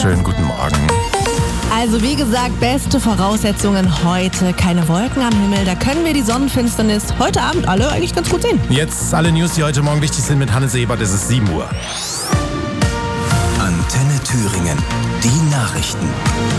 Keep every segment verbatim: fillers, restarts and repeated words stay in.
Schönen guten Morgen. Also wie gesagt, beste Voraussetzungen heute. Keine Wolken am Himmel, da können wir die Sonnenfinsternis heute Abend alle eigentlich ganz gut sehen. Jetzt alle News, die heute Morgen wichtig sind mit Hannes Ebert. Es ist sieben Uhr. Antenne Thüringen. Die Nachrichten.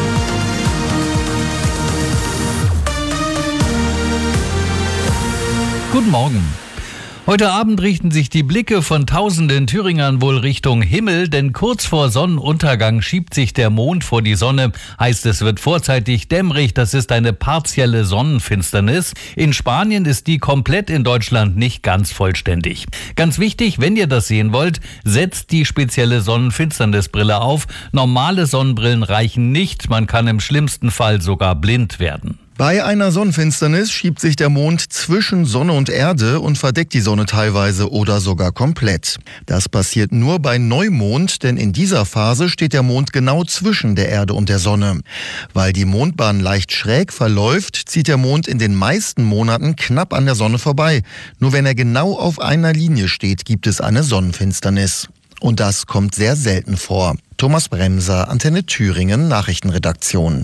Guten Morgen. Heute Abend richten sich die Blicke von tausenden Thüringern wohl Richtung Himmel, denn kurz vor Sonnenuntergang schiebt sich der Mond vor die Sonne. Heißt, es wird vorzeitig dämmerig, das ist eine partielle Sonnenfinsternis. In Spanien ist die komplett in Deutschland nicht ganz vollständig. Ganz wichtig, wenn ihr das sehen wollt, setzt die spezielle Sonnenfinsternisbrille auf. Normale Sonnenbrillen reichen nicht, man kann im schlimmsten Fall sogar blind werden. Bei einer Sonnenfinsternis schiebt sich der Mond zwischen Sonne und Erde und verdeckt die Sonne teilweise oder sogar komplett. Das passiert nur bei Neumond, denn in dieser Phase steht der Mond genau zwischen der Erde und der Sonne. Weil die Mondbahn leicht schräg verläuft, zieht der Mond in den meisten Monaten knapp an der Sonne vorbei. Nur wenn er genau auf einer Linie steht, gibt es eine Sonnenfinsternis. Und das kommt sehr selten vor. Thomas Bremser, Antenne Thüringen, Nachrichtenredaktion.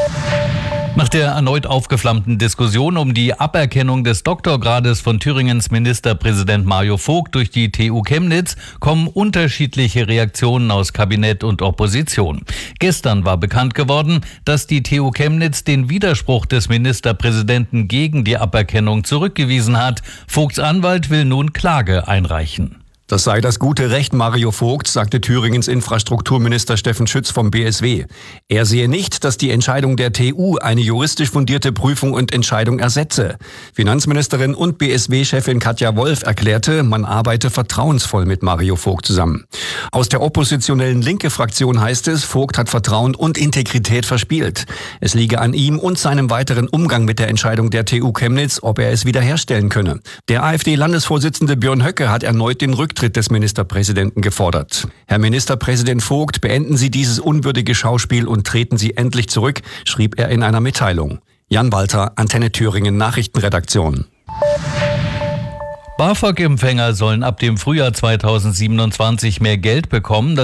Nach der erneut aufgeflammten Diskussion um die Aberkennung des Doktorgrades von Thüringens Ministerpräsident Mario Vogt durch die T U Chemnitz kommen unterschiedliche Reaktionen aus Kabinett und Opposition. Gestern war bekannt geworden, dass die T U Chemnitz den Widerspruch des Ministerpräsidenten gegen die Aberkennung zurückgewiesen hat. Vogts Anwalt will nun Klage einreichen. Das sei das gute Recht Mario Vogts, sagte Thüringens Infrastrukturminister Steffen Schütz vom B S W. Er sehe nicht, dass die Entscheidung der T U eine juristisch fundierte Prüfung und Entscheidung ersetze. Finanzministerin und B S W-Chefin Katja Wolf erklärte, man arbeite vertrauensvoll mit Mario Vogt zusammen. Aus der oppositionellen Linke-Fraktion heißt es, Vogt hat Vertrauen und Integrität verspielt. Es liege an ihm und seinem weiteren Umgang mit der Entscheidung der T U Chemnitz, ob er es wiederherstellen könne. Der AfD-Landesvorsitzende Björn Höcke hat erneut den Rücktritt des Ministerpräsidenten gefordert. Herr Ministerpräsident Vogt, beenden Sie dieses unwürdige Schauspiel und treten Sie endlich zurück, schrieb er in einer Mitteilung. Jan Walter, Antenne Thüringen Nachrichtenredaktion. BAföG-Empfänger sollen ab dem Frühjahr zweitausendsiebenundzwanzig mehr Geld bekommen.